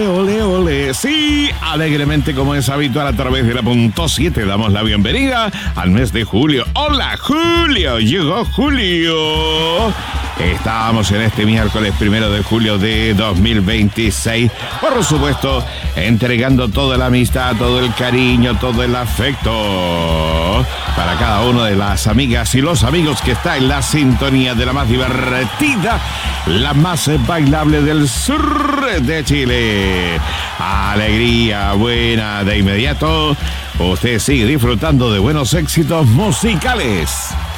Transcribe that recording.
Ole, ole, sí, alegremente como es habitual a través de la punto 7 damos la bienvenida al mes de julio. ¡Hola, Julio! Llegó Julio. Estamos en este miércoles 1 de julio de 2026. Por supuesto, entregando toda la amistad, todo el cariño, todo el afecto para cada una de las amigas y los amigos que está en la sintonía de la más divertida, la más bailable del sur de Chile. Alegría buena de inmediato. Usted sigue disfrutando de buenos éxitos musicales.